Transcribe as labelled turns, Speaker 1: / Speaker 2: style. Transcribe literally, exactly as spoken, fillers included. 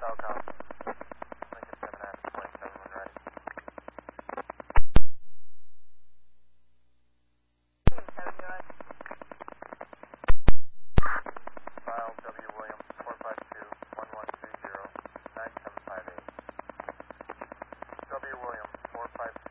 Speaker 1: Falcon. Lincoln seven after point seven when ready. File W Williams four five two one one two zero nine seven five eight. W Williams four five two